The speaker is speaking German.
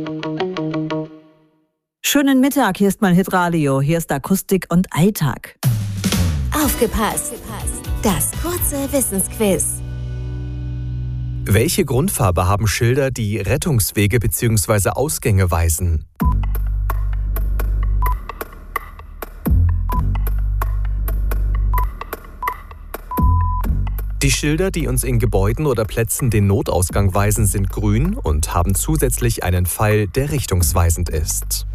Schönen Mittag, hier ist mal Hitradio, hier ist Akustik und Alltag. Aufgepasst! Das kurze Wissensquiz. Welche Grundfarbe haben Schilder, die Rettungswege bzw. Ausgänge weisen? Die Schilder, die uns in Gebäuden oder Plätzen den Notausgang weisen, sind grün und haben zusätzlich einen Pfeil, der richtungsweisend ist.